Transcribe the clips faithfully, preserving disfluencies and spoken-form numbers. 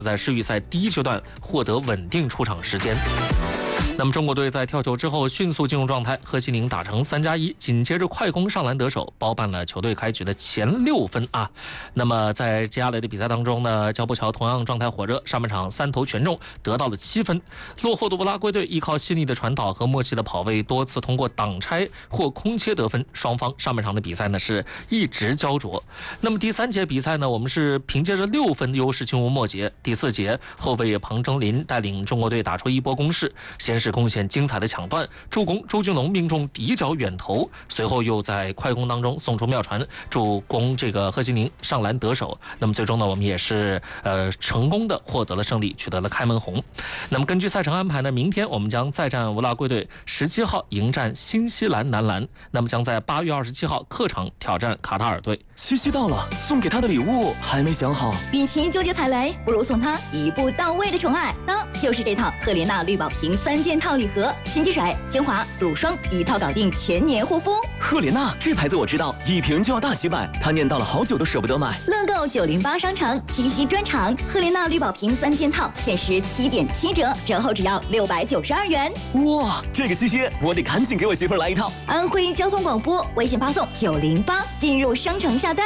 在世预赛第一阶段获得稳定出场时间。那么中国队在跳球之后迅速进入状态，贺西宁打成三加一，紧接着快攻上篮得手，包办了球队开局的前六分啊。那么在接下来的比赛当中呢，焦波乔同样状态火热，上半场三投全中，得到了七分。落后的乌拉圭队依靠细腻的传导和默契的跑位，多次通过挡拆或空切得分。双方上半场的比赛呢是一直焦灼。那么第三节比赛呢，我们是凭借着六分优势进入末节。第四节，后卫庞征林带领中国队打出一波攻势，先是贡献精彩的抢断助攻，周俊龙命中底角远投，随后又在快攻当中送出妙传助攻这个贺西宁上篮得手。那么最终呢，我们也是呃成功的获得了胜利，取得了开门红。那么根据赛程安排呢，明天我们将再战乌拉圭队，十七号迎战新西兰男篮，那么将在八月二十七号客场挑战卡塔尔队。 七夕到了，送给他的礼物还没想好， 与其纠结踩雷，不如送他一步到位的宠爱，那就是这套赫莲娜绿宝瓶三件套礼盒，洗肌水、精华、乳霜一套搞定全年护肤。 赫莲娜这牌子我知道，一瓶就要大几百，他念叨了好久都舍不得买。 乐购九零八商城七夕专场，赫莲娜绿宝瓶三件套限时七点七折，折后只要六百九十二元。 哇，这个七夕我得赶紧给我媳妇儿来一套。 安徽交通广播微信发送九零八进入商城下单。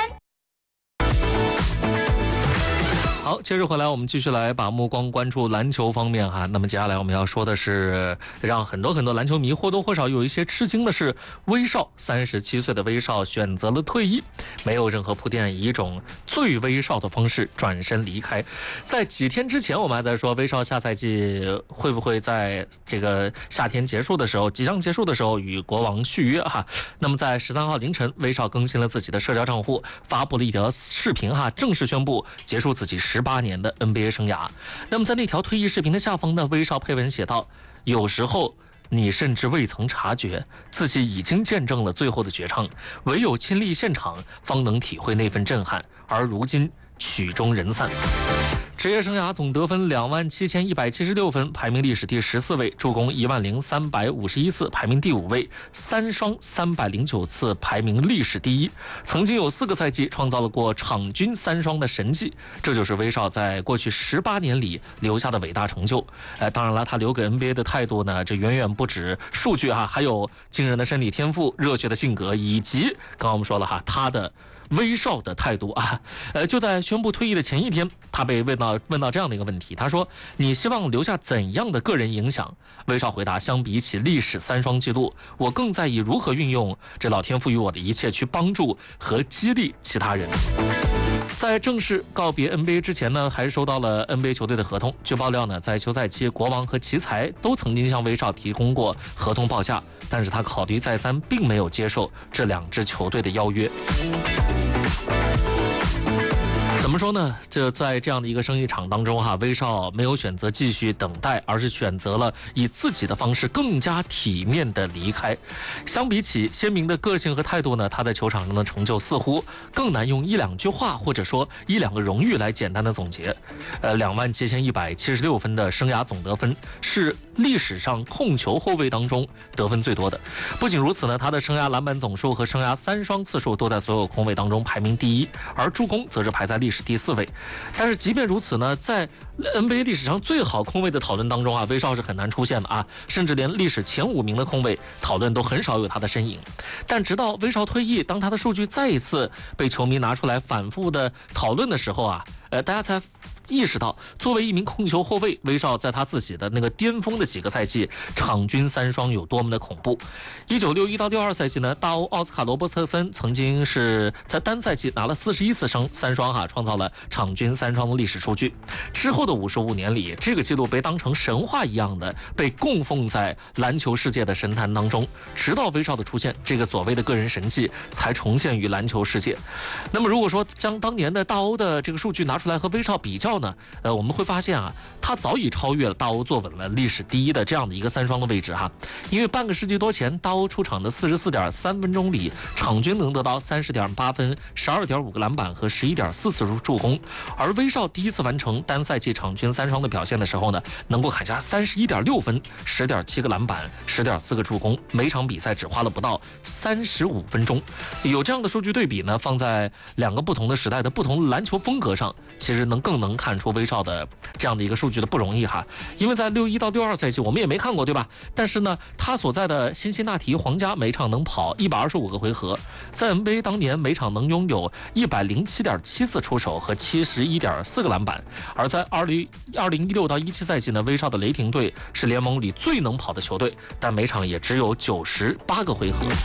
好，接着回来，我们继续来把目光关注篮球方面哈。那么接下来我们要说的是，让很多很多篮球迷或多或少有一些吃惊的是，威少三十七岁的威少选择了退役，没有任何铺垫，以一种最威少的方式转身离开。在几天之前，我们还在说威少下赛季会不会在这个夏天结束的时候，即将结束的时候与国王续约哈。那么在十三号凌晨，威少更新了自己的社交账户，发布了一条视频哈，正式宣布结束自己十八年的 N B A 生涯。那么在那条退役视频的下方呢，威少配文写道：有时候你甚至未曾察觉自己已经见证了最后的绝唱，唯有亲历现场方能体会那份震撼，而如今曲终人散。职业生涯总得分两万七千一百七十六分，排名历史第十四位；助攻一万零三百五十一次，排名第五位；三双三百零九次，排名历史第一。曾经有四个赛季创造了过场均三双的神迹，这就是威少在过去十八年里留下的伟大成就。呃，当然了，他留给 N B A 的态度呢，这远远不止数据哈，还有惊人的身体天赋、热血的性格，以及刚刚我们说了哈，他的威少的态度啊。呃，就在宣布退役的前一天，他被问到问到这样的一个问题，他说：“你希望留下怎样的个人影响？”威少回答：“相比起历史三双纪录，我更在意如何运用这老天赋予我的一切去帮助和激励其他人。”在正式告别 N B A 之前呢，还收到了 N B A 球队的合同。据爆料呢，在休赛期，国王和奇才都曾经向威少提供过合同报价，但是他考虑再三，并没有接受这两支球队的邀约。怎么说呢？这在这样的一个生意场当中哈，威少没有选择继续等待，而是选择了以自己的方式更加体面的离开。相比起鲜明的个性和态度呢，他在球场上的成就似乎更难用一两句话或者说一两个荣誉来简单的总结。呃，两万七千一百七十六分的生涯总得分是历史上控球后卫当中得分最多的。不仅如此呢，他的生涯篮板总数和生涯三双次数都在所有控卫当中排名第一，而助攻则是排在历史第四位。但是即便如此呢，在 N B A 历史上最好控卫的讨论当中啊，威少是很难出现的啊，甚至连历史前五名的控卫讨论都很少有他的身影。但直到威少退役，当他的数据再一次被球迷拿出来反复的讨论的时候啊，呃，大家才意识到，作为一名控球后卫，威少在他自己的那个巅峰的几个赛季，场均三双有多么的恐怖。一九六一到六二赛季呢，大欧奥斯卡罗伯特森曾经是在单赛季拿了四十一次双三双哈，创造了场均三双的历史数据。之后的五十五年里，这个记录被当成神话一样的被供奉在篮球世界的神坛当中。直到威少的出现，这个所谓的个人神迹才重现于篮球世界。那么如果说将当年的大欧的这个数据拿出来和威少比较呢，呃，我们会发现啊， 他早已超越了大欧，坐稳了历史第一的这样的一个三双的位置哈。因为半个世纪多前，大欧出场的四十四点三分钟里，场均能得到三十点八分、十二点五个篮板和十一点四次助攻。而威少第一次完成单赛季场均三双的表现的时候呢，能够砍下三十一点六分、十点七个篮板、十点四个助攻，每场比赛只花了不到三十五分钟。有这样的数据对比呢，放在两个不同的时代的不同的篮球风格上，其实能更能看出威少的这样的一个数据的不容易哈。因为在六一到六二赛季我们也没看过对吧？但是呢，他所在的辛辛那提皇家每场能跑一百二十五个回合，在 N B A 当年每场能拥有一百零七点七次出手和七十一点四个篮板。而在二零二零一六到一七赛季呢，威少的雷霆队是联盟里最能跑的球队，但每场也只有九十八个回合。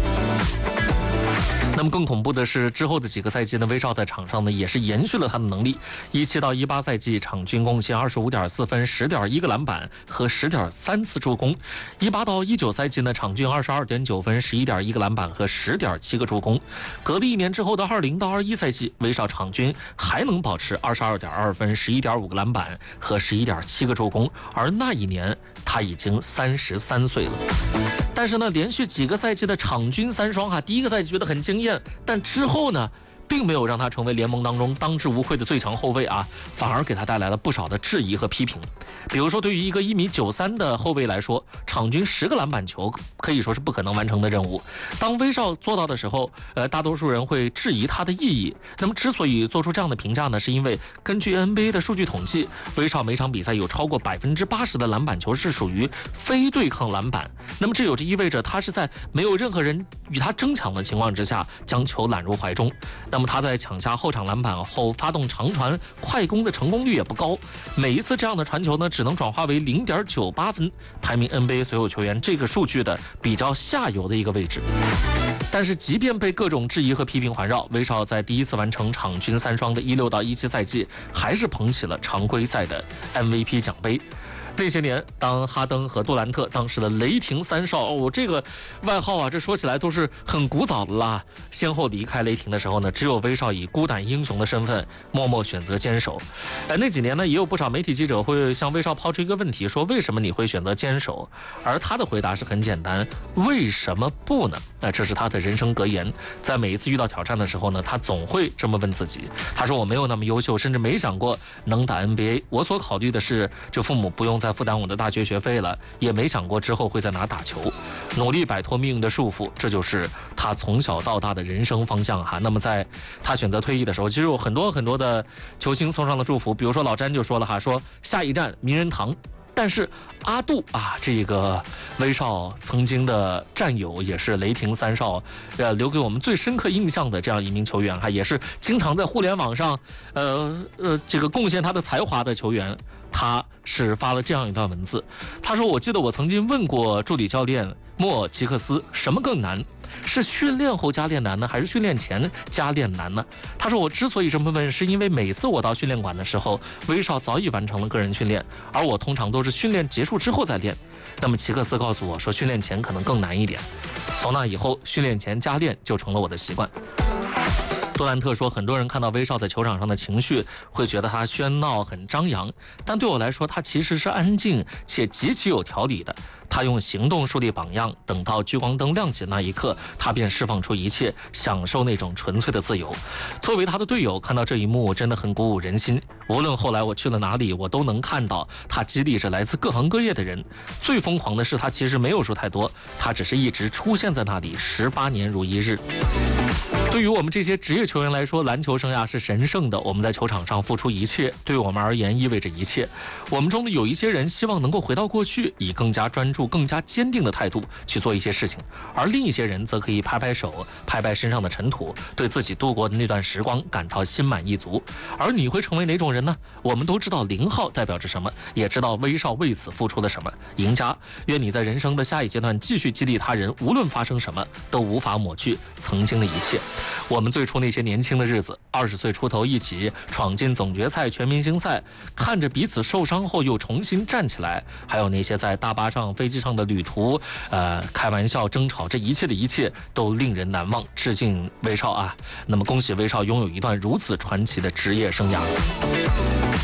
那么更恐怖的是，之后的几个赛季呢，威少在场上呢也是延续了他的能力。一七到一八赛季，场均贡献二十五点四分、十点一个篮板和十点三次助攻；一八到一九赛季呢，场均二十二点九分、十一点一个篮板和十点七个助攻。隔了一年之后的二零到二一赛季，威少场均还能保持二十二点二分、十一点五个篮板和十一点七个助攻，而那一年他已经三十三岁了。但是呢，连续几个赛季的场均三双哈，第一个赛季觉得很惊艳，但之后呢，并没有让他成为联盟当中当之无愧的最强后卫啊，反而给他带来了不少的质疑和批评。比如说，对于一个一米九三的后卫来说，场均十个篮板球可以说是不可能完成的任务。当威少做到的时候，呃，大多数人会质疑他的意义。那么，之所以做出这样的评价呢，是因为根据 N B A 的数据统计，威少每场比赛有超过百分之八十的篮板球是属于非对抗篮板。那么，这有着意味着他是在没有任何人与他争抢的情况之下，将球揽入怀中。那么他在抢下后场篮板后发动长传快攻的成功率也不高，每一次这样的传球呢，只能转化为 零点九八分，排名 N B A 所有球员这个数据的比较下游的一个位置。但是即便被各种质疑和批评环绕，威少在第一次完成场均三双的一六到一七赛季，还是捧起了常规赛的 M V P 奖杯。那些年，当哈登和杜兰特当时的雷霆三少，哦，这个外号啊，这说起来都是很古早的啦。先后离开雷霆的时候呢，只有威少以孤胆英雄的身份默默选择坚守。呃，那几年呢，也有不少媒体记者会向威少抛出一个问题，说为什么你会选择坚守？而他的回答是很简单，为什么不呢？那这是他的人生格言。在每一次遇到挑战的时候呢，他总会这么问自己。他说：“我没有那么优秀，甚至没想过能打 N B A。我所考虑的是，这父母不用再负担我的大学学费了，也没想过之后会在哪打球，努力摆脱命运的束缚，这就是他从小到大的人生方向哈。那么在他选择退役的时候，其实有很多很多的球星送上了祝福，比如说老詹就说了哈，说下一站名人堂。但是阿杜啊，这个威少曾经的战友，也是雷霆三少，呃，留给我们最深刻印象的这样一名球员哈，也是经常在互联网上，呃呃，这个贡献他的才华的球员。他是发了这样一段文字，他说：“我记得我曾经问过助理教练莫奇克斯，什么更难？是训练后加练难呢，还是训练前加练难呢？”他说：“我之所以这么问，是因为每次我到训练馆的时候，威少早已完成了个人训练，而我通常都是训练结束之后再练。那么奇克斯告诉我说，训练前可能更难一点。从那以后，训练前加练就成了我的习惯。”杜兰特说，很多人看到威少在球场上的情绪，会觉得他喧闹很张扬，但对我来说，他其实是安静且极其有条理的。他用行动树立榜样，等到聚光灯亮起的那一刻，他便释放出一切，享受那种纯粹的自由。作为他的队友，看到这一幕真的很鼓舞人心。无论后来我去了哪里，我都能看到他激励着来自各行各业的人。最疯狂的是，他其实没有说太多，他只是一直出现在那里，十八年如一日。对于我们这些职业球员来说，篮球生涯是神圣的。我们在球场上付出一切，对我们而言意味着一切。我们中的有一些人希望能够回到过去，以更加专注、更加坚定的态度去做一些事情，而另一些人则可以拍拍手、拍拍身上的尘土，对自己度过的那段时光感到心满意足。而你会成为哪种人呢？我们都知道零号代表着什么，也知道威少为此付出了什么。赢家，愿你在人生的下一阶段继续激励他人，无论发生什么，都无法抹去曾经的一切。我们最初那些年轻的日子，二十岁出头一起闯进总决赛、全明星赛，看着彼此受伤后又重新站起来，还有那些在大巴上、飞机上的旅途，呃，开玩笑、争吵，这一切的一切都令人难忘。致敬威少啊！那么恭喜威少拥有一段如此传奇的职业生涯。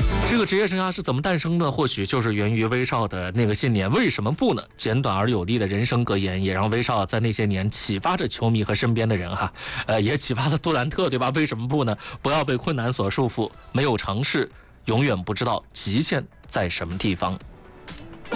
这个职业生涯是怎么诞生的？或许就是源于威少的那个信念。为什么不呢？简短而有力的人生格言，也让威少在那些年启发着球迷和身边的人哈，呃，也启发了杜兰特，对吧？为什么不呢？不要被困难所束缚，没有尝试，永远不知道极限在什么地方。